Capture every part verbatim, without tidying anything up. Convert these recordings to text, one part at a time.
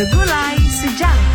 Segulai Sejarah.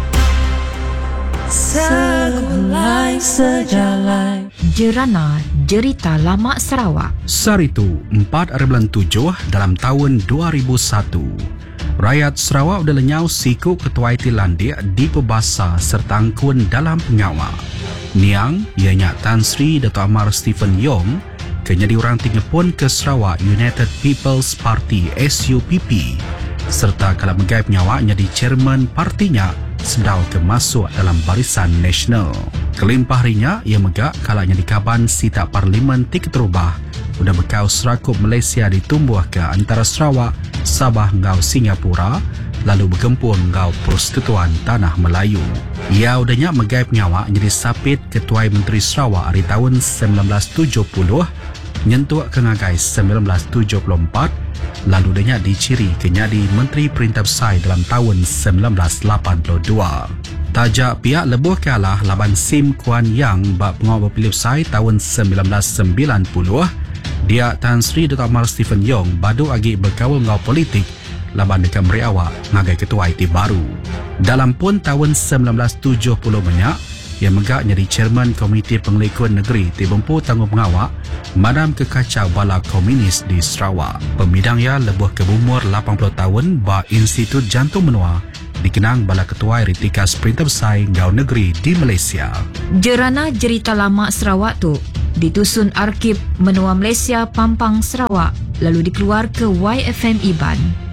Segulai Sejarah. Jerana Jerita Lama Sarawak. Saritu, empat hari bulan tujuh dalam tahun dua ribu satu. Rakyat Sarawak sudah lenyau siku ketua iti landik di pebasa serta angkun dalam pengawal. Niang, ianya Tan Sri Dato' Amar Stephen Yong, kenyadi orang tinggi pun ke Sarawak United People's Party S U P P, serta kalau megai penyawa jadi chairman partinya sedau ke masuk dalam barisan nasional. Kelimpah harinya, ia megak kalanya di kaban sita parlimen tiket terubah sudah bekau serakup Malaysia ditumbuh ke antara Sarawak, Sabah ngau Singapura, lalu bergempur ngau persekutuan Tanah Melayu. Ia udahnya megai penyawa jadi sapit Ketua Menteri Sarawak hari tahun sembilan belas tujuh puluh, nyentuh ke ngagai sembilan belas tujuh puluh empat, lalu udahnya diciri kenyadi Menteri Perintah Besar dalam tahun sembilan belas lapan puluh dua. Tajak pihak lebuh kalah laban Sim Kuan Yang bak pengawal berpilih besar tahun sembilan belas sembilan puluh, dia Tan Sri Dato' Amar Stephen Yong badu agi berkawal ngau politik laban dekat meri awak ngagai ketua I T baru. Dalam pun tahun sembilan belas tujuh puluh banyak, ia megak jadi chairman Komiti Pengelikuan Negeri Tibempu Tanggung Pengawak Madam Kekacau Bala Komunis di Sarawak. Pemidang ia lebuh ke umur lapan puluh tahun ba Institut Jantung Menua dikenang bala ketua Ritikas Perintah Besar Ngau Negeri di Malaysia. Jerana Jerita Lama Sarawak tu ditusun Arkib Menua Malaysia Pampang Sarawak lalu dikeluar ke Y F M Iban.